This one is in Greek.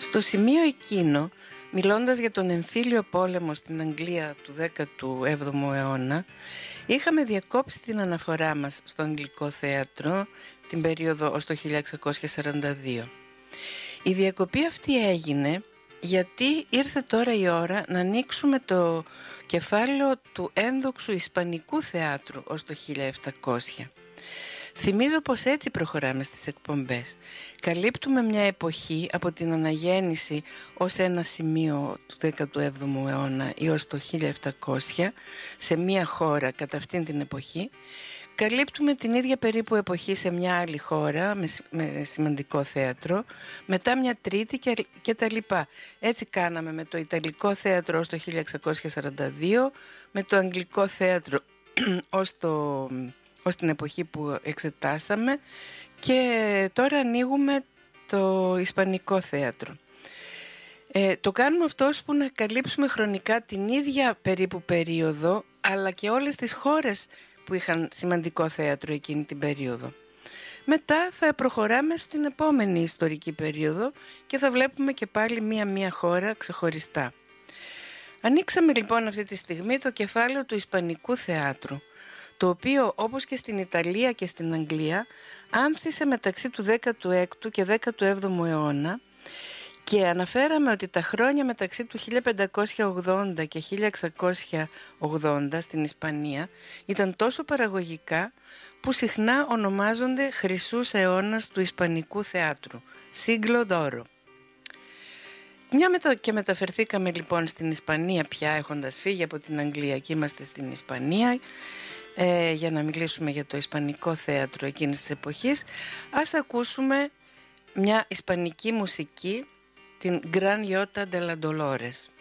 Στο σημείο εκείνο, μιλώντας για τον εμφύλιο πόλεμο στην Αγγλία του 17ου αιώνα, είχαμε διακόψει την αναφορά μας στο Αγγλικό θέατρο την περίοδο ως το 1642. Η διακοπή αυτή έγινε γιατί ήρθε τώρα η ώρα να ανοίξουμε το κεφάλαιο του ένδοξου Ισπανικού θεάτρου ως το 1700. Θυμίζω πως έτσι προχωράμε στις εκπομπές. Καλύπτουμε μια εποχή από την αναγέννηση ως ένα σημείο του 17ου αιώνα ή ως το 1700 σε μια χώρα κατά αυτήν την εποχή. Καλύπτουμε την ίδια περίπου εποχή σε μια άλλη χώρα με σημαντικό θέατρο, μετά μια τρίτη και τα λοιπά. Έτσι κάναμε με το Ιταλικό θέατρο ως το 1642, με το Αγγλικό θέατρο ως την εποχή που εξετάσαμε και τώρα ανοίγουμε το Ισπανικό θέατρο. Το κάνουμε αυτό ώσπου να καλύψουμε χρονικά την ίδια περίπου περίοδο, αλλά και όλες τις χώρες που είχαν σημαντικό θέατρο εκείνη την περίοδο. Μετά θα προχωράμε στην επόμενη ιστορική περίοδο και θα βλέπουμε και πάλι μία-μία χώρα ξεχωριστά. Ανοίξαμε λοιπόν αυτή τη στιγμή το κεφάλαιο του Ισπανικού θεάτρου, το οποίο όπως και στην Ιταλία και στην Αγγλία άνθησε μεταξύ του 16ου και 17ου αιώνα και αναφέραμε ότι τα χρόνια μεταξύ του 1580 και 1680 στην Ισπανία ήταν τόσο παραγωγικά που συχνά ονομάζονται χρυσούς αιώνας του Ισπανικού θεάτρου, Siglo d'Oro. Μια και μεταφερθήκαμε λοιπόν στην Ισπανία πια, έχοντας φύγει από την Αγγλία και είμαστε στην Ισπανία, για να μιλήσουμε για το Ισπανικό θέατρο εκείνης της εποχής, ας ακούσουμε μια ισπανική μουσική, την Gran Jota de la Dolores.